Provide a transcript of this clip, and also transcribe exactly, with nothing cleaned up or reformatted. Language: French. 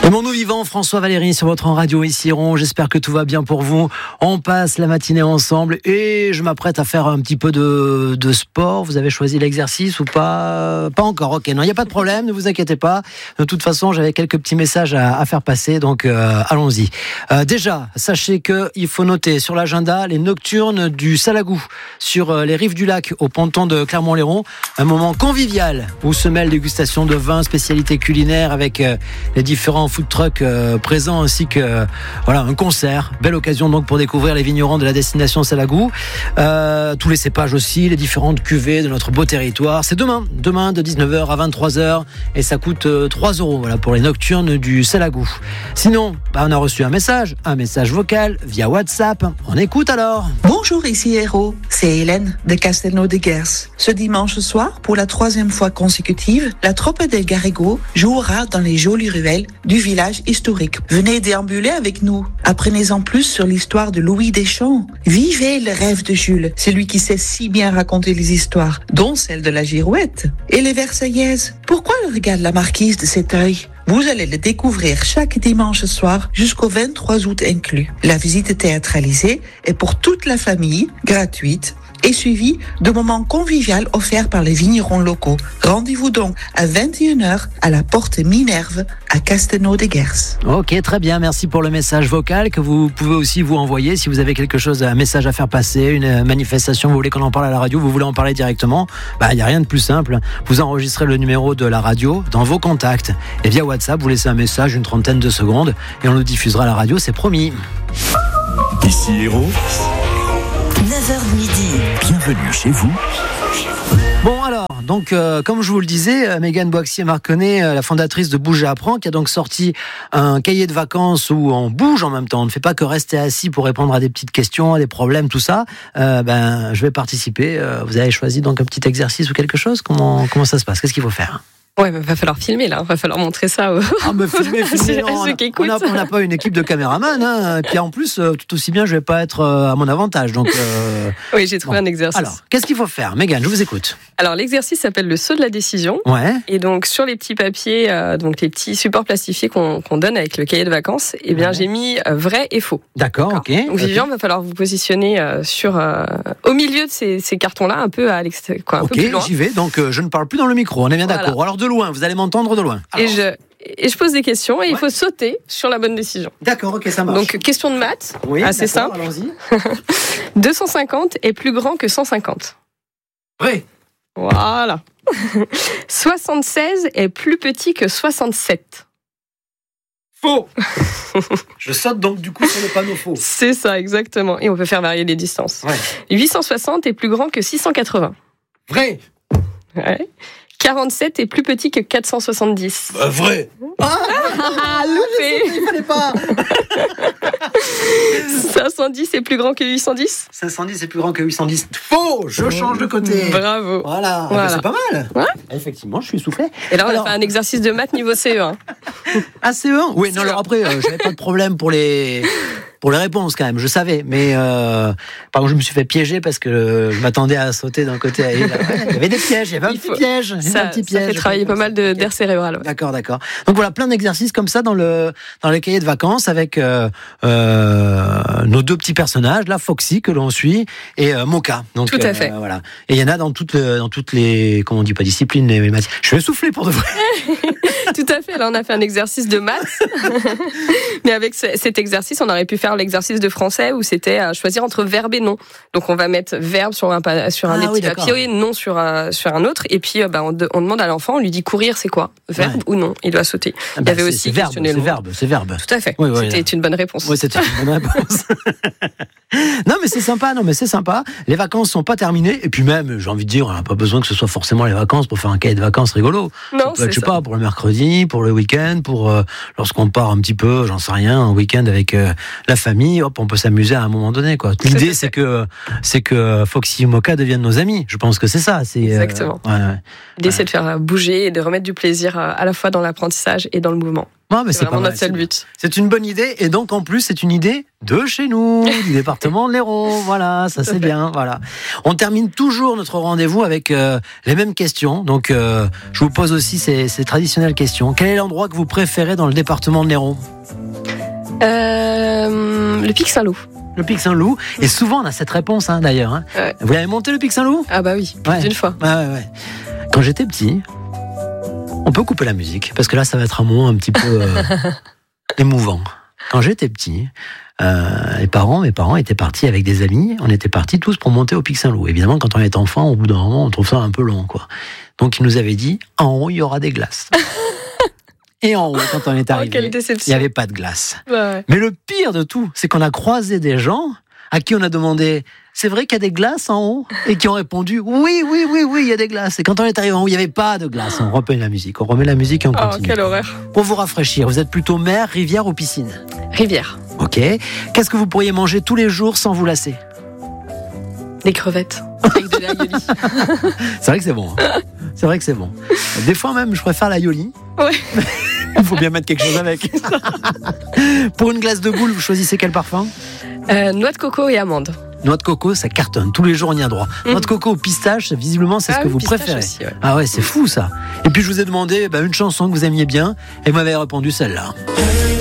Aimons-nous vivants, François Valéry sur votre radio ici Rond. J'espère que tout va bien pour vous. On passe la matinée ensemble et je m'apprête à faire un petit peu de, de sport. Vous avez choisi l'exercice ou pas? Pas encore, ok, non, il n'y a pas de problème, ne vous inquiétez pas. De toute façon, j'avais quelques petits messages à, à faire passer, donc euh, allons-y. Euh, déjà, sachez qu'il faut noter sur l'agenda les nocturnes du Salagou sur euh, les rives du lac au ponton de Clermont-Léron. Un moment convivial où se mêlent dégustation de vins, spécialités culinaires avec euh, les différents food trucks euh, présents ainsi que euh, voilà, un concert. Belle occasion donc pour découvrir les vignerons de la destination Salagou. Euh, tous les cépages aussi, les différentes cuvées de notre beau territoire. C'est demain, demain de dix-neuf heures à vingt-trois heures et ça coûte euh, trois euros voilà, pour les nocturnes du Salagou. Sinon, bah, on a reçu un message, un message vocal via WhatsApp. On écoute alors. Bonjour, ici Héro, c'est Hélène de Castelnau-de-Guers. Ce dimanche soir, pour la troisième fois consécutive, la Tropa del Garrigo jouera dans les jolies ruelles du village historique. Venez déambuler avec nous. Apprenez-en plus sur l'histoire de Louis Deschamps. Vivez le rêve de Jules, celui qui sait si bien raconter les histoires, dont celle de la Girouette. Et les Versaillaises, pourquoi le regarde la marquise de cet œil? Vous allez le découvrir chaque dimanche soir jusqu'au vingt-trois août inclus. La visite théâtralisée est pour toute la famille, gratuite, et suivie de moments conviviaux offerts par les vignerons locaux. Rendez-vous donc à vingt et une heures à la porte Minerve à Castelnau-de-Guers. Ok, très bien, merci pour le message vocal que vous pouvez aussi vous envoyer si vous avez quelque chose, un message à faire passer, une manifestation, vous voulez qu'on en parle à la radio, vous voulez en parler directement, bah il n'y a rien de plus simple. Vous enregistrez le numéro de la radio dans vos contacts et via WhatsApp, vous laissez un message, une trentaine de secondes et on le diffusera à la radio, c'est promis. Ici Héros, neuf heures midi. Bienvenue chez vous. Bon alors, donc euh, comme je vous le disais, euh, Mégane Boixier-Marconnet, euh, la fondatrice de Bouge et Apprends, qui a donc sorti un cahier de vacances où on bouge en même temps. On ne fait pas que rester assis pour répondre à des petites questions, à des problèmes, tout ça. Euh, ben, je vais participer. Euh, vous avez choisi donc un petit exercice ou quelque chose. Comment comment ça se passe? Qu'est-ce qu'il faut faire? Ouais, il va falloir filmer là, il va falloir montrer ça aux ah, mais filmer, filmer, non, ceux qui écoutent. On n'a pas une équipe de caméramans, hein. Puis en plus, tout aussi bien, je vais pas être à mon avantage. Donc, euh... oui, j'ai trouvé bon. un exercice. Alors, qu'est-ce qu'il faut faire, Mégane? Je vous écoute. Alors, l'exercice s'appelle le saut de la décision. Ouais. Et donc, sur les petits papiers, euh, donc les petits supports plastifiés qu'on, qu'on donne avec le cahier de vacances, eh bien, ouais. j'ai mis euh, vrai et faux. D'accord, ok. Donc, Vivian, il okay. va falloir vous positionner euh, sur, euh, au milieu de ces, ces cartons-là, un peu à l'extérieur, quoi, un okay, peu plus loin. Ok, j'y vais. Donc, euh, je ne parle plus dans le micro. On est bien voilà. d'accord. Alors, de loin, vous allez m'entendre de loin. Alors. Et je et je pose des questions et ouais. il faut sauter sur la bonne décision. D'accord, ok, ça marche. Donc question de maths, oui, assez simple. Allons-y. deux cent cinquante est plus grand que cent cinquante. Vrai. Voilà. soixante-seize est plus petit que soixante-sept. Faux. Je saute donc du coup sur le panneau faux. C'est ça, exactement. Et on peut faire varier les distances. Ouais. huit cent soixante est plus grand que six cent quatre-vingts. Vrai. Ouais. quarante-sept est plus petit que quatre cent soixante-dix. Bah, vrai. Ah, ah loupé. Il fallait pas. cinq cent dix est plus grand que huit cent dix. cinq cent dix est plus grand que huit cent dix. Faux. Je change de côté. Bravo. Voilà. voilà. C'est pas mal. Ouais. Effectivement, je suis soufflé. Et là, on alors... a fait un exercice de maths niveau C E un. Ah, C E un. Oui, non, alors après, euh, j'avais pas de problème pour les... Pour les réponses, quand même, je savais. Mais euh, par contre, je me suis fait piéger parce que je m'attendais à sauter d'un côté à l'autre. Il y avait des pièges, il y avait un il petit faut... piège. Ça, un petit piège. Ça fait travailler pas mal de, d'air cérébral. Ouais. D'accord, d'accord. Donc voilà, plein d'exercices comme ça dans le dans les cahiers de vacances avec euh, euh, nos deux petits personnages, là, Foxy que l'on suit et euh, Mocha. Donc, tout à fait. Euh, voilà. Et il y en a dans toutes les, dans toutes les, comment on dit pas disciplines, les matières. Je vais souffler pour de vrai. Tout à fait. Là, on a fait un exercice de maths. Mais avec ce, cet exercice, on aurait pu faire l'exercice de français où c'était à choisir entre verbe et nom. Donc, on va mettre verbe sur un, sur un ah, des petits oui, papiers, nom sur un, sur un autre. Et puis, bah, on, de, on demande à l'enfant, on lui dit courir, c'est quoi? Verbe ouais. ou non? Il doit sauter. Ah bah, il y avait c'est, aussi c'est verbe, c'est verbe, c'est verbe. Tout à fait. Oui, oui, c'était là. une bonne réponse. Oui, c'était une bonne réponse. Non, mais c'est sympa, non, mais c'est sympa. Les vacances sont pas terminées. Et puis même, j'ai envie de dire, on n'a pas besoin que ce soit forcément les vacances pour faire un cahier de vacances rigolo. Non, ça peut c'est être, je sais ça. pas, pour le mercredi, pour le week-end, pour euh, lorsqu'on part un petit peu, j'en sais rien, un week-end avec euh, la famille, hop, on peut s'amuser à un moment donné, quoi. L'idée, c'est que, c'est que Foxy et Mocha deviennent nos amis. Je pense que c'est ça. C'est, exactement. Euh, ouais, ouais. L'idée, ouais. c'est de faire bouger et de remettre du plaisir à la fois dans l'apprentissage et dans le mouvement. Ouais, mais c'est, c'est vraiment pas mal. notre seul C'est, but. c'est une bonne idée, et donc en plus c'est une idée de chez nous, du département de l'Hérault. Voilà, ça c'est bien. Voilà. On termine toujours notre rendez-vous avec euh, les mêmes questions. Donc euh, je vous pose aussi ces, ces traditionnelles questions. Quel est l'endroit que vous préférez dans le département de l'Hérault ? Euh, le Pic Saint-Loup. Le Pic Saint-Loup. Et souvent on a cette réponse hein, d'ailleurs. Hein. Ouais. Vous avez monté le Pic Saint-Loup ? Ah bah oui, plus Ouais. d'une fois. Ouais, ouais, ouais. Quand j'étais petit, on peut couper la musique, parce que là, ça va être un moment un petit peu euh, émouvant. Quand j'étais petit, euh, les parents, mes parents étaient partis avec des amis, on était partis tous pour monter au Pic Saint-Loup. Évidemment, quand on est enfant, au bout d'un moment, on trouve ça un peu long, quoi. Donc, ils nous avaient dit, en haut, il y aura des glaces. Et en haut, quand on est Oh, arrivé, quelle il déception. n'y avait pas de glace. Bah ouais. Mais le pire de tout, c'est qu'on a croisé des gens à qui on a demandé « C'est vrai qu'il y a des glaces en haut ?» et qui ont répondu « Oui, oui, oui, oui, il y a des glaces. » Et quand on est arrivé en haut, il n'y avait pas de glace. On remet la musique, on remet la musique et on Oh, continue. quelle horreur. Pour vous rafraîchir, vous êtes plutôt mer, rivière ou piscine ? Rivière. Ok. Qu'est-ce que vous pourriez manger tous les jours sans vous lasser ? Des crevettes. Avec de l'aïoli. C'est vrai que c'est bon. hein. C'est vrai que c'est bon. Des fois même, je préfère l'aïoli. Ouais. Il faut bien mettre quelque chose avec. Pour une glace de boule, vous choisissez quel parfum ? Euh, noix de coco et amandes. Noix de coco, ça cartonne. Tous les jours, on y a droit. Mmh. Noix de coco ou pistache, visiblement, c'est Ah ce que oui, vous pistache préférez. aussi, ouais. Ah ouais, c'est fou ça. Et puis je vous ai demandé bah, une chanson que vous aimiez bien, et vous m'avez répondu celle-là.